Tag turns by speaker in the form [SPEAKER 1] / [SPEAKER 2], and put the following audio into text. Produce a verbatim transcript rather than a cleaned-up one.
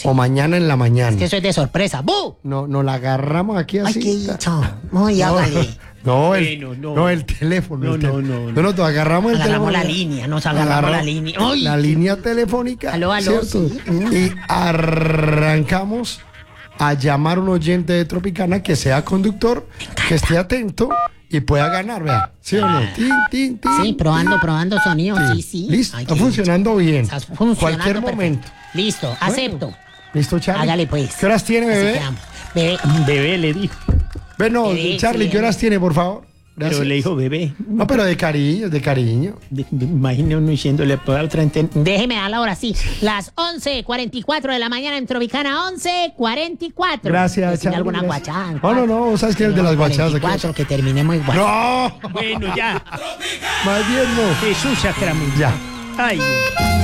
[SPEAKER 1] o mañana en la mañana.
[SPEAKER 2] Es que eso es de sorpresa. ¡Bu!
[SPEAKER 1] No, nos la agarramos aquí
[SPEAKER 2] Ay,
[SPEAKER 1] así.
[SPEAKER 2] qué dicho. Muy
[SPEAKER 1] No,
[SPEAKER 2] hágale.
[SPEAKER 1] no, el,
[SPEAKER 3] Bueno, no.
[SPEAKER 1] no, el teléfono.
[SPEAKER 3] No,
[SPEAKER 1] el
[SPEAKER 3] no,
[SPEAKER 1] tel-
[SPEAKER 3] no, no.
[SPEAKER 1] No, no, te agarramos el
[SPEAKER 2] Agarramos
[SPEAKER 1] teléfono.
[SPEAKER 2] la línea, nos agarramos la línea. ¡Ay!
[SPEAKER 1] La línea telefónica.
[SPEAKER 2] Aló, aló,
[SPEAKER 1] ¿cierto?
[SPEAKER 2] sí.
[SPEAKER 1] Y arrancamos a llamar a un oyente de Tropicana que sea conductor, que esté atento y pueda ganar, vea. ¿Sí o no? Tin, tin, tin,
[SPEAKER 2] Sí, probando, probando sonido. Sí, sí.
[SPEAKER 1] Listo,
[SPEAKER 2] Ay,
[SPEAKER 1] está
[SPEAKER 2] qué
[SPEAKER 1] funcionando bien.
[SPEAKER 2] dicha. Está funcionando
[SPEAKER 1] Cualquier
[SPEAKER 2] perfecto.
[SPEAKER 1] momento.
[SPEAKER 2] Listo, acepto.
[SPEAKER 1] ¿Listo, Charlie?
[SPEAKER 2] Hágale pues.
[SPEAKER 1] ¿Qué horas tiene,
[SPEAKER 2] Así
[SPEAKER 1] bebé?
[SPEAKER 2] quedamos. Bebé.
[SPEAKER 3] Bebé le dijo.
[SPEAKER 1] Bueno,
[SPEAKER 2] Bebé,
[SPEAKER 1] Charlie,
[SPEAKER 2] sí,
[SPEAKER 1] ¿qué
[SPEAKER 2] bebé.
[SPEAKER 1] horas tiene, por favor? Gracias.
[SPEAKER 3] Pero le dijo bebé.
[SPEAKER 1] No, pero de cariño, de cariño.
[SPEAKER 3] De- de- Imagine uno diciéndole para otra enten-
[SPEAKER 2] Déjeme dar la hora, sí. Las once cuarenta y cuatro de la mañana en Tropicana, once cuarenta y cuatro.
[SPEAKER 1] Gracias,
[SPEAKER 2] ¿Tiene
[SPEAKER 1] Charlie,
[SPEAKER 2] alguna
[SPEAKER 1] gracias.
[SPEAKER 2] guachada?
[SPEAKER 1] No, no, no, ¿sabes qué es el de las guachadas?
[SPEAKER 2] cuarenta y cuatro, que termine muy guacho.
[SPEAKER 1] No,
[SPEAKER 3] Bueno, ya.
[SPEAKER 1] más bien no.
[SPEAKER 3] Jesús Sacramento.
[SPEAKER 1] Ya.
[SPEAKER 3] Ay.